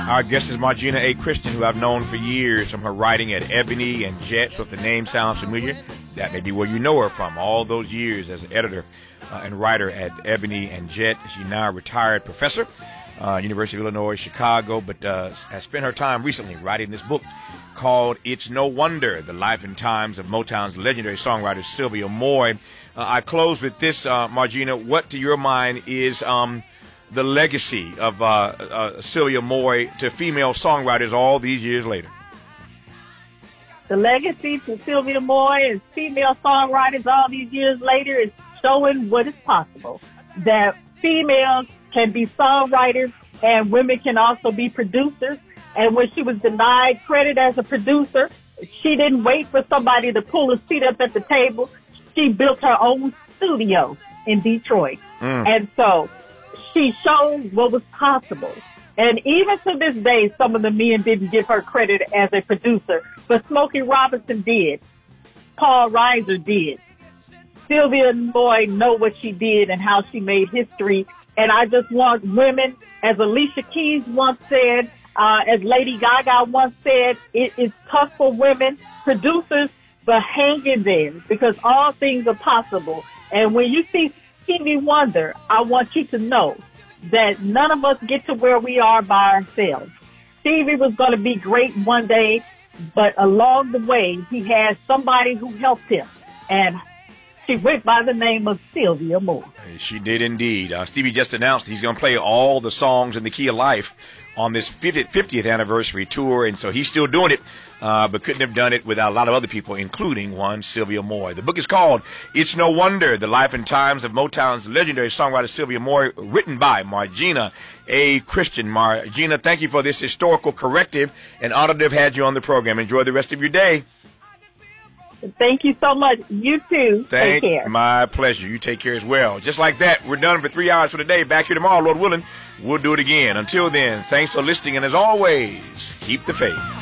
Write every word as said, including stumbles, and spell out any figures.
Our guest is Margina A. Christian, who I've known for years from her writing at Ebony and Jet. So if the name sounds familiar, that may be where you know her from. All those years as an editor uh, and writer at Ebony and Jet. She's now a retired professor, uh, University of Illinois, Chicago, but uh, has spent her time recently writing this book called It's No Wonder, The Life and Times of Motown's legendary songwriter Sylvia Moy. Uh, I close with this, uh, Margina. What, to your mind, is um, the legacy of uh, uh, Sylvia Moy to female songwriters all these years later? The legacy to Sylvia Moy and female songwriters all these years later is showing what is possible, that females can be songwriters and women can also be producers. And when she was denied credit as a producer, she didn't wait for somebody to pull a seat up at the table. She built her own studio in Detroit. Mm. And so she showed what was possible. And even to this day, some of the men didn't give her credit as a producer, but Smokey Robinson did. Paul Reiser did. Sylvia Moy know what she did and how she made history. And I just want women, as Alicia Keys once said, uh, as Lady Gaga once said, it is tough for women producers, but hang in there because all things are possible. And when you see Stevie Wonder, I want you to know that none of us get to where we are by ourselves. Stevie was going to be great one day, but along the way, he had somebody who helped him. And she went by the name of Sylvia Moy. She did indeed. Uh, Stevie just announced he's going to play all the songs in the Key of Life on this fiftieth anniversary tour, and so he's still doing it, uh, but couldn't have done it without a lot of other people, including one Sylvia Moy. The book is called It's No Wonder, The Life and Times of Motown's legendary songwriter Sylvia Moy, written by Margina A. Christian. Margina, thank you for this historical corrective, and honored to have had you on the program. Enjoy the rest of your day. Thank you so much. You too. Thank, take care. My pleasure. You take care as well. Just like that, we're done for three hours for the day. Back here tomorrow, Lord willing. We'll do it again. Until then, thanks for listening, and as always, keep the faith.